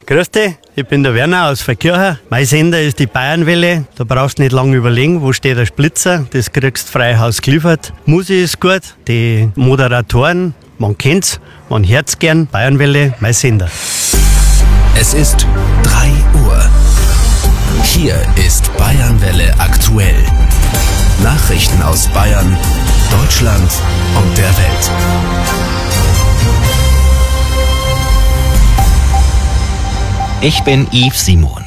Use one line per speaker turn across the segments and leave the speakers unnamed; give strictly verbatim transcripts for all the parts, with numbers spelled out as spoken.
Grüß dich, ich bin der Werner aus Verkirchen. Mein Sender ist die Bayernwelle. Da brauchst du nicht lange überlegen, wo steht der Splitzer. Das kriegst du frei Haus geliefert. Musik ist gut, die Moderatoren, man kennt's, man hört's gern. Bayernwelle, mein Sender.
Es ist drei Uhr. Hier ist Bayernwelle aktuell. Nachrichten aus Bayern, Deutschland und der Welt.
Ich bin Yves Simon.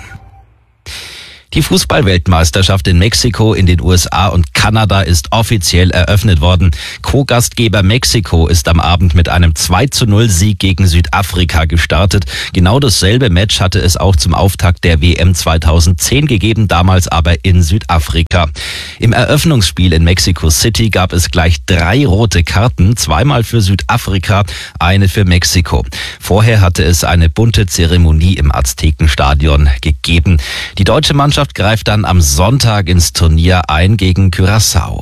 Die Fußball-Weltmeisterschaft in Mexiko, in den U S A und Kanada ist offiziell eröffnet worden. Co-Gastgeber Mexiko ist am Abend mit einem zwei zu null Sieg gegen Südafrika gestartet. Genau dasselbe Match hatte es auch zum Auftakt der W M zweitausendzehn gegeben, damals aber in Südafrika. Im Eröffnungsspiel in Mexico City gab es gleich drei rote Karten, zweimal für Südafrika, eine für Mexiko. Vorher hatte es eine bunte Zeremonie im Aztekenstadion gegeben. Die deutsche Mannschaft greift dann am Sonntag ins Turnier ein gegen Curaçao.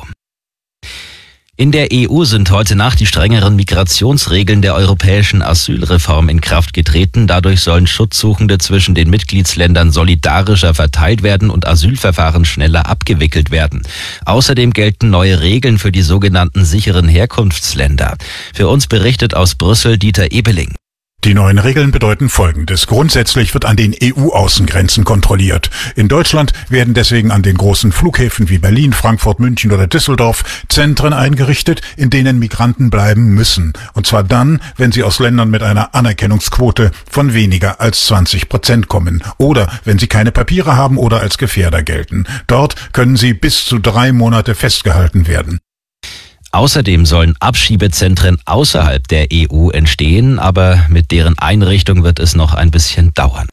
In der E U sind heute Nacht die strengeren Migrationsregeln der europäischen Asylreform in Kraft getreten. Dadurch sollen Schutzsuchende zwischen den Mitgliedsländern solidarischer verteilt werden und Asylverfahren schneller abgewickelt werden. Außerdem gelten neue Regeln für die sogenannten sicheren Herkunftsländer. Für uns berichtet aus Brüssel Dieter Ebeling.
Die neuen Regeln bedeuten Folgendes. Grundsätzlich wird an den E U-Außengrenzen kontrolliert. In Deutschland werden deswegen an den großen Flughäfen wie Berlin, Frankfurt, München oder Düsseldorf Zentren eingerichtet, in denen Migranten bleiben müssen. Und zwar dann, wenn sie aus Ländern mit einer Anerkennungsquote von weniger als zwanzig Prozent kommen oder wenn sie keine Papiere haben oder als Gefährder gelten. Dort können sie bis zu drei Monate festgehalten werden.
Außerdem sollen Abschiebezentren außerhalb der E U entstehen, aber mit deren Einrichtung wird es noch ein bisschen dauern.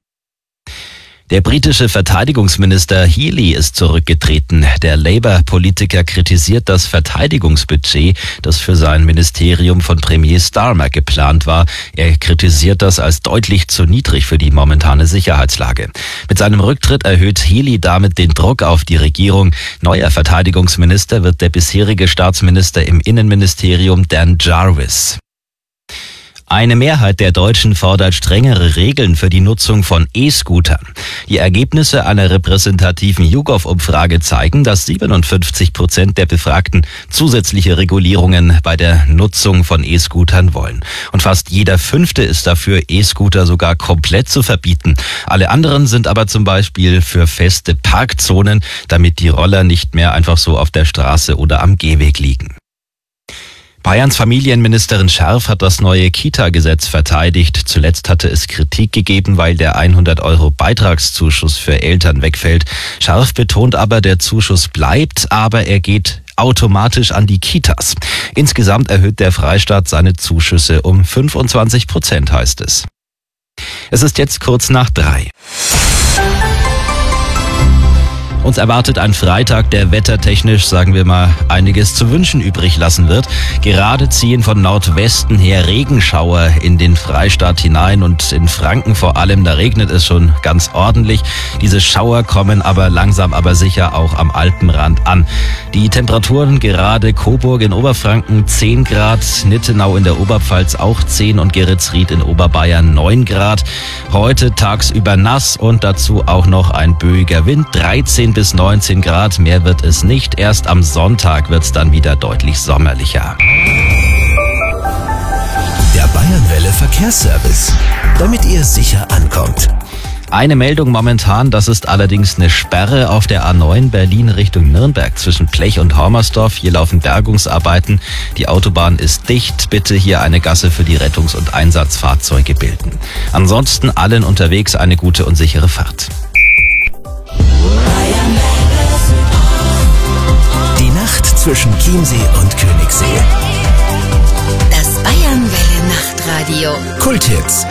Der britische Verteidigungsminister Healey ist zurückgetreten. Der Labour-Politiker kritisiert das Verteidigungsbudget, das für sein Ministerium von Premier Starmer geplant war. Er kritisiert das als deutlich zu niedrig für die momentane Sicherheitslage. Mit seinem Rücktritt erhöht Healey damit den Druck auf die Regierung. Neuer Verteidigungsminister wird der bisherige Staatsminister im Innenministerium Dan Jarvis. Eine Mehrheit der Deutschen fordert strengere Regeln für die Nutzung von E-Scootern. Die Ergebnisse einer repräsentativen YouGov-Umfrage zeigen, dass siebenundfünfzig Prozent der Befragten zusätzliche Regulierungen bei der Nutzung von E-Scootern wollen. Und fast jeder Fünfte ist dafür, E-Scooter sogar komplett zu verbieten. Alle anderen sind aber zum Beispiel für feste Parkzonen, damit die Roller nicht mehr einfach so auf der Straße oder am Gehweg liegen. Bayerns Familienministerin Scharf hat das neue Kita-Gesetz verteidigt. Zuletzt hatte es Kritik gegeben, weil der hundert Euro Beitragszuschuss für Eltern wegfällt. Scharf betont aber, der Zuschuss bleibt, aber er geht automatisch an die Kitas. Insgesamt erhöht der Freistaat seine Zuschüsse um fünfundzwanzig Prozent, heißt es. Es ist jetzt kurz nach drei. Uns erwartet ein Freitag, der wettertechnisch, sagen wir mal, einiges zu wünschen übrig lassen wird. Gerade ziehen von Nordwesten her Regenschauer in den Freistaat hinein und in Franken vor allem, da regnet es schon ganz ordentlich. Diese Schauer kommen aber langsam aber sicher auch am Alpenrand an. Die Temperaturen gerade Coburg in Oberfranken zehn Grad, Nittenau in der Oberpfalz auch zehn und Geretsried in Oberbayern neun Grad. Heute tagsüber nass und dazu auch noch ein böiger Wind, dreizehn bis neunzehn Grad, mehr wird es nicht. Erst am Sonntag wird es dann wieder deutlich sommerlicher.
Der Bayernwelle Verkehrsservice, damit ihr sicher ankommt.
Eine Meldung momentan, das ist allerdings eine Sperre auf der A neun Berlin Richtung Nürnberg zwischen Plech und Hormersdorf. Hier laufen Bergungsarbeiten. Die Autobahn ist dicht. Bitte hier eine Gasse für die Rettungs- und Einsatzfahrzeuge bilden. Ansonsten allen unterwegs eine gute und sichere Fahrt.
Die Nacht zwischen Chiemsee und Königssee.
Das Bayernwelle Nachtradio.
Kulthits